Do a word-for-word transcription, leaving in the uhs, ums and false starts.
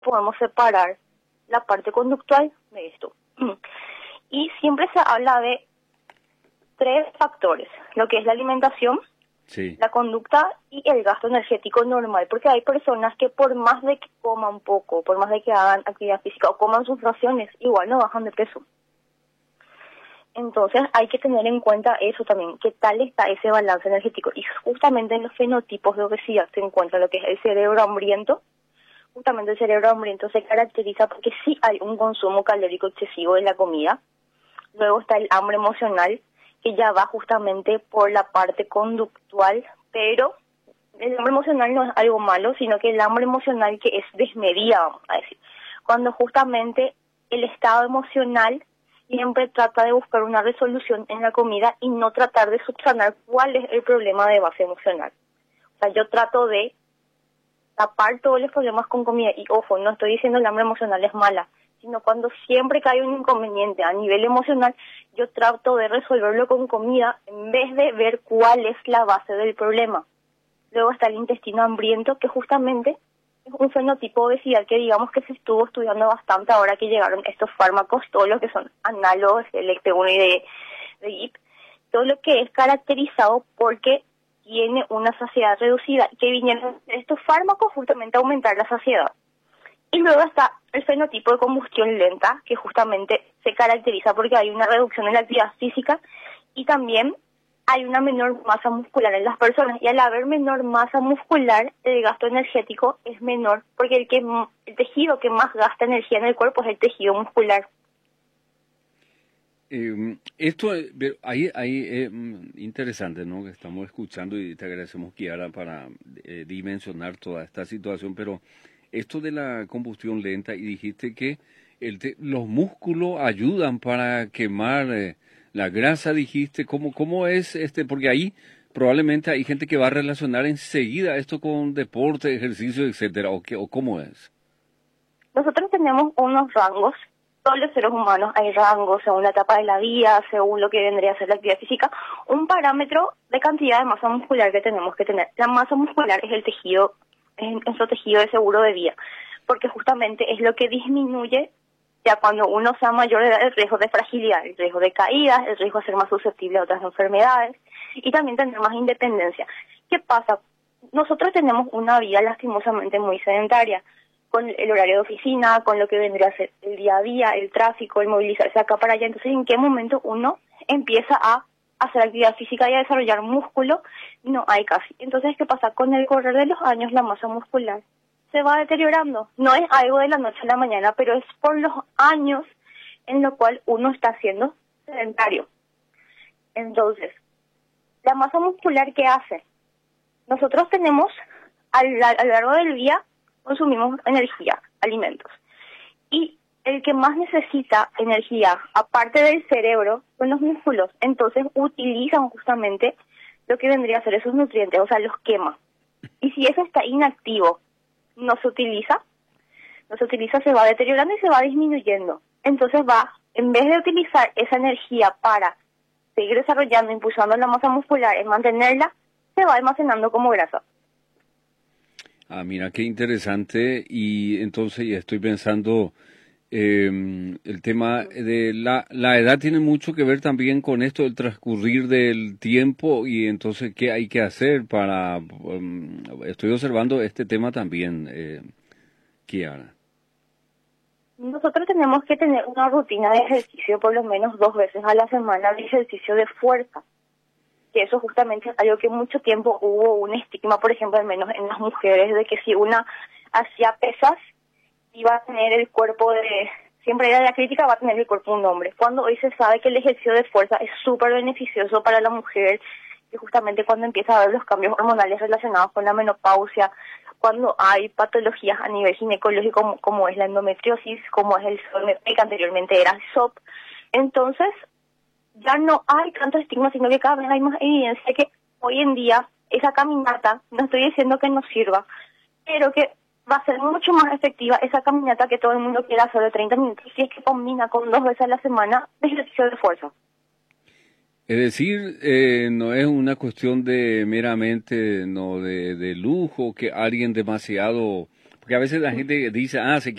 podemos separar la parte conductual de esto. Y siempre se habla de tres factores, lo que es la alimentación, sí, la conducta y el gasto energético normal, porque hay personas que por más de que coman poco, por más de que hagan actividad física o coman sus raciones, igual no bajan de peso. Entonces hay que tener en cuenta eso también, qué tal está ese balance energético. Y justamente en los fenotipos de obesidad se encuentra lo que es el cerebro hambriento. Justamente el cerebro hambriento se caracteriza porque sí hay un consumo calórico excesivo de la comida. Luego está el hambre emocional, que ya va justamente por la parte conductual, pero el hambre emocional no es algo malo, sino que el hambre emocional que es desmedida, vamos a decir. Cuando justamente el estado emocional siempre trata de buscar una resolución en la comida y no tratar de subsanar cuál es el problema de base emocional. O sea, yo trato de tapar todos los problemas con comida. Y ojo, no estoy diciendo el hambre emocional es mala, sino cuando siempre que hay un inconveniente a nivel emocional, yo trato de resolverlo con comida en vez de ver cuál es la base del problema. Luego está el intestino hambriento, que justamente es un fenotipo de obesidad que digamos que se estuvo estudiando bastante ahora que llegaron estos fármacos, todos los que son análogos del L E C T uno y de, de I P, todo lo que es caracterizado porque tiene una saciedad reducida y que vinieron estos fármacos justamente a aumentar la saciedad. Y luego está el fenotipo de combustión lenta, que justamente se caracteriza porque hay una reducción en la actividad física y también hay una menor masa muscular en las personas. Y al haber menor masa muscular, el gasto energético es menor, porque el, que, el tejido que más gasta energía en el cuerpo es el tejido muscular. Eh, esto es ahí, ahí es interesante, ¿no? Que estamos escuchando y te agradecemos, Kiara, para eh, dimensionar toda esta situación, pero esto de la combustión lenta, y dijiste que el te, los músculos ayudan para quemar eh, la grasa, dijiste, ¿cómo, cómo es este? Porque ahí probablemente hay gente que va a relacionar enseguida esto con deporte, ejercicio, etcétera, o, qué, o cómo es. Nosotros tenemos unos rangos. Todos los seres humanos hay rangos según la etapa de la vida, según lo que vendría a ser la actividad física, un parámetro de cantidad de masa muscular que tenemos que tener. La masa muscular es el tejido, es nuestro tejido de seguro de vida, porque justamente es lo que disminuye ya cuando uno sea mayor de edad el riesgo de fragilidad, el riesgo de caídas, el riesgo de ser más susceptible a otras enfermedades y también tener más independencia. ¿Qué pasa? Nosotros tenemos una vida lastimosamente muy sedentaria, con el horario de oficina, con lo que vendría a ser el día a día, el tráfico, el movilizarse acá para allá. Entonces, ¿en qué momento uno empieza a hacer actividad física y a desarrollar músculo? No hay casi. Entonces, ¿qué pasa? Con el correr de los años, la masa muscular se va deteriorando. No es algo de la noche a la mañana, pero es por los años en lo cual uno está siendo sedentario. Entonces, la masa muscular, ¿qué hace? Nosotros tenemos, a lo largo del día, consumimos energía, alimentos. Y el que más necesita energía, aparte del cerebro, son los músculos. Entonces utilizan justamente lo que vendría a ser esos nutrientes, o sea, los quema. Y si eso está inactivo, no se utiliza, no se utiliza, se va deteriorando y se va disminuyendo. Entonces va, en vez de utilizar esa energía para seguir desarrollando, impulsando la masa muscular, en mantenerla, se va almacenando como grasa. Ah, mira, qué interesante. Y entonces ya estoy pensando, eh, el tema de la, la edad tiene mucho que ver también con esto del transcurrir del tiempo y entonces qué hay que hacer para... Um, estoy observando este tema también, eh, Kiara. Nosotros tenemos que tener una rutina de ejercicio por lo menos dos veces a la semana de ejercicio de fuerza. Que eso justamente es algo que mucho tiempo hubo un estigma, por ejemplo, al menos en las mujeres, de que si una hacía pesas, iba a tener el cuerpo de... Siempre era la crítica, va a tener el cuerpo de un hombre. Cuando hoy se sabe que el ejercicio de fuerza es súper beneficioso para la mujer, y justamente cuando empieza a haber los cambios hormonales relacionados con la menopausia, cuando hay patologías a nivel ginecológico como, como es la endometriosis, como es el S O M P, que anteriormente era el S O P, entonces ya no hay tanto estigma, sino que cada vez hay más evidencia de que hoy en día esa caminata, no estoy diciendo que no sirva, pero que va a ser mucho más efectiva esa caminata que todo el mundo quiera hacer de treinta minutos, si es que combina con dos veces a la semana de ejercicio de fuerza. Es decir, eh, no es una cuestión de meramente no de, de lujo, que alguien demasiado Porque a veces la gente dice, ah, se